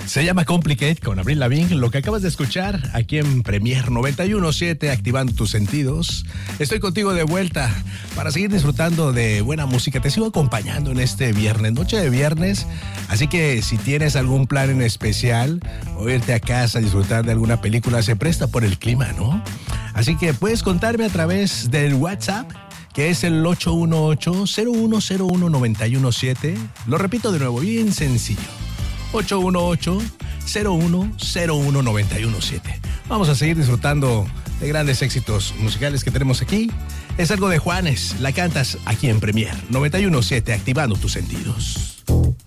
Se llama Complicate con Avril Lavigne. Lo que acabas de escuchar aquí en Premier 91.7, activando tus sentidos. Estoy contigo de vuelta para seguir disfrutando de buena música. Te sigo acompañando en este viernes, noche de viernes. Así que si tienes algún plan en especial o irte a casa a disfrutar de alguna película, se presta por el clima, ¿no? Así que puedes contarme a través del WhatsApp, que es el 818-0101-917. Lo repito de nuevo, bien sencillo. 818-0101-917. Vamos a seguir disfrutando de grandes éxitos musicales que tenemos aquí. Es algo de Juanes, la cantas aquí en Premier 91.7, activando tus sentidos.